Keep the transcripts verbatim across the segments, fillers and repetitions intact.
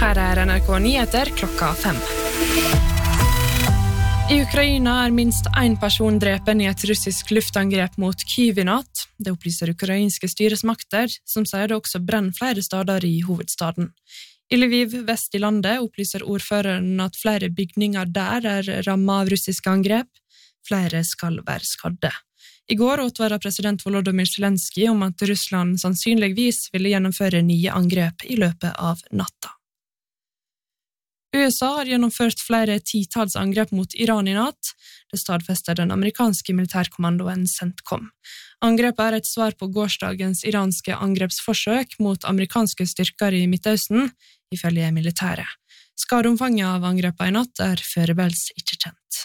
Her er N R K Nyheter klokka fem. I Ukraina er minst en person drepen i et russisk luftangrep mot Kyiv i natt. Det opplyser ukrainske styresmakter, som sier det også brenner flere steder i hovedstaden. I Lviv, vest i landet, opplyser ordføreren at flere bygninger der er rammet av russiske angrep. Flere skal være skadde. I går advaret president Volodymyr Zelensky om at Russland sannsynligvis ville gjennomføre nye angrep i løpet av natta. U S A har gjennomført flere titalls angrep mot Iran i natt. Det stadfester den amerikanske militærkommandoen CENTCOM. Angrepet er et svar på gårsdagens iranske angrepsforsøk mot amerikanske styrker i Midtøsten, ifølge militæret. Skadeomfanget av angrepet i natt er foreløpig ikke kjent.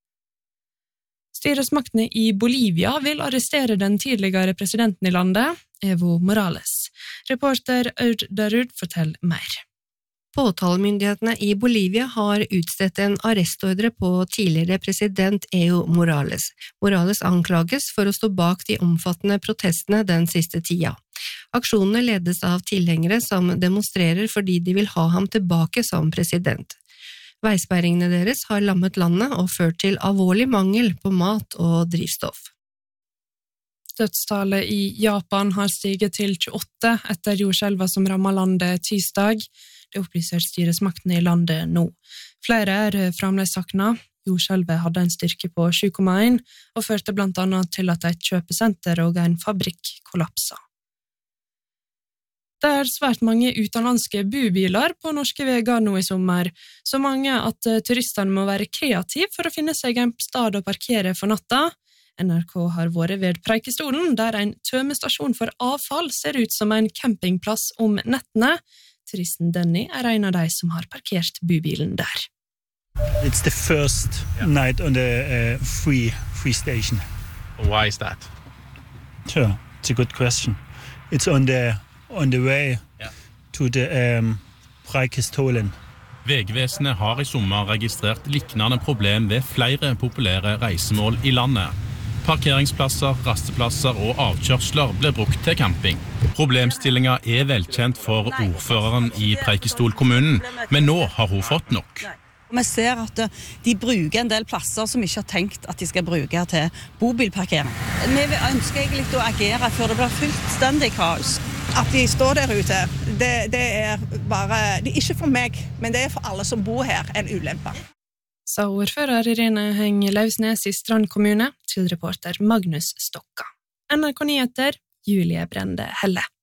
Styresmaktene i Bolivia vil arrestere den tidligere presidenten i landet, Evo Morales. Reporter Aud Darud forteller mer. Påtalemyndighetene i Bolivia har utstedt en arrestordre på tidligere president Evo Morales. Morales anklages for å stå bak de omfattende protestene den siste tida. Aksjonene ledes av tilhengere som demonstrerer fordi de vil ha ham tilbake som president. Veisperringene deres har lammet landet og ført til alvorlig mangel på mat og drivstoff. Dødstallet i Japan har stiget til tjueåtte etter jordskjelvet som rammet landet tirsdag. Det opplyser styresmaktene i landet nå. Flere er fremdeles saknet. Jordskjelvet hadde en styrke på sju komma én og førte blant annet til at et kjøpesenter og en fabrikk kollapsa. Det er svært mange utenlandske bubiler på norske veier nå i sommer, så mange at turistene må være kreative for å finne seg en stad å parkere for natta. N R K har vært ved Preikestolen, der en tømestasjon for avfall ser ut som en campingplass om nettene. Turisten Denny er en av de som har parkert bubilen der. It's the first night on the uh, free free station. Why is that? Sure, it's a good question. It's on the on the way yeah. to the um, Preikestolen. Vegvesenet har i sommer registrert liknande problem ved flere populære reisemål i landet. Parkeringsplasser, rasteplasser og avkjørsler ble brukt til camping. Problemstillinga er velkjent for ordføreren i Preikestol kommunen, men nå har hun fått nok. Vi ser at de bruker en del plasser som ikke har tenkt at de skal bruke til bobilparkering. Vi ønsker egentlig å agere før det blir fullstendig kaos. At de står der ute, det, det er bare, det er ikke for meg, men det er for alle som bor her en ulempe. Sa ordfører Irene Heng Lausnes i Strand kommune til reporter Magnus Stokka. N R K Nyheter, Julie Brende Helle.